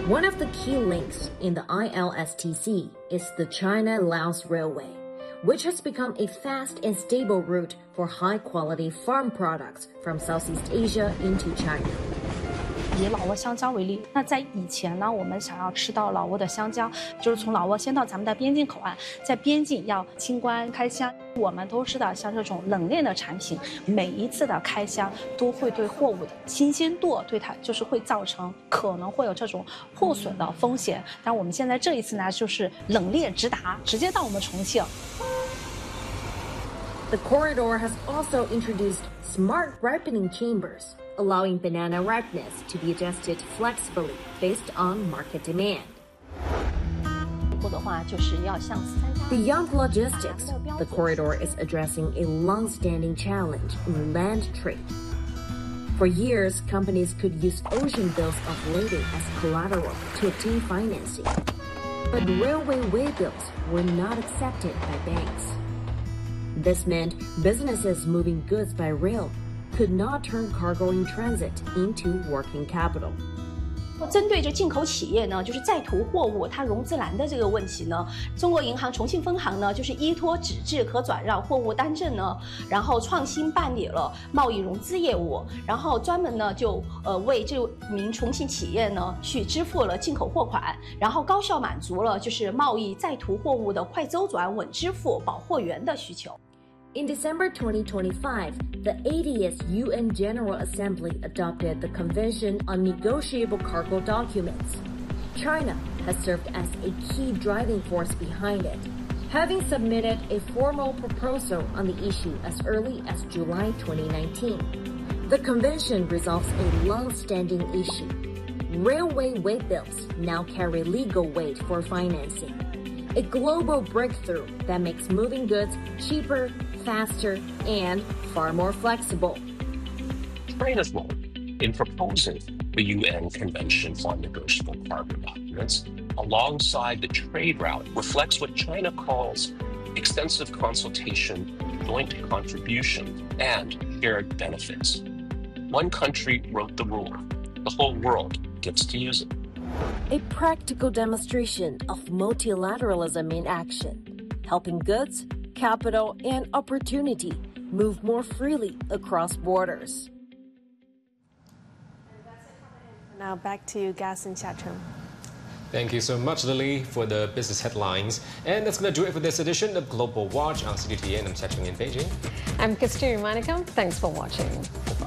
One of the key links in the ILSTC is the China-Laos Railway, which has become a fast and stable route for high-quality farm products from Southeast Asia into China. 以老挝香蕉为例，那在以前呢，我们想要吃到老挝的香蕉，就是从老挝先到咱们的边境口岸，在边境要清关开箱。我们都知道，像这种冷链的产品，每一次的开箱都会对货物的新鲜度，对它就是会造成可能会有这种破损的风险。但我们现在这一次呢，就是冷链直达，直接到我们重庆。 The corridor has also introduced smart ripening chambers, allowing banana ripeness to be adjusted flexibly based on market demand. Beyond logistics, the corridor is addressing a long-standing challenge in land trade. For years, companies could use ocean bills of lading as collateral to obtain financing. But railway waybills were not accepted by banks. This meant businesses moving goods by rail could not turn cargo in transit into working capital. 针对这进口企业呢，就是在途货物它融资难的这个问题呢，中国银行重庆分行呢，就是依托纸质可转让货物单证呢，然后创新办理了贸易融资业务，然后专门呢就为这名重庆企业呢去支付了进口货款，然后高效满足了就是贸易在途货物的快周转、稳支付、保货源的需求。 In December 2025, the 80th UN General Assembly adopted the Convention on Negotiable Cargo Documents. China has served as a key driving force behind it, having submitted a formal proposal on the issue as early as July 2019. The convention resolves a long-standing issue. Railway waybills now carry legal weight for financing, a global breakthrough that makes moving goods cheaper, faster, and far more flexible. China's role in proposing the UN Convention on Negotiable Cargo Documents alongside the trade route reflects what China calls extensive consultation, joint contribution, and shared benefits. One country wrote the rule. The whole world gets to use it. A practical demonstration of multilateralism in action, helping goods, capital, and opportunity move more freely across borders. Now back to you, Gas and Xiachen. Thank you so much, Lily, for the business headlines. And that's going to do it for this edition of Global Watch on CGTN. I'm Xiachen in Beijing. I'm Kasturi Manikam. Thanks for watching.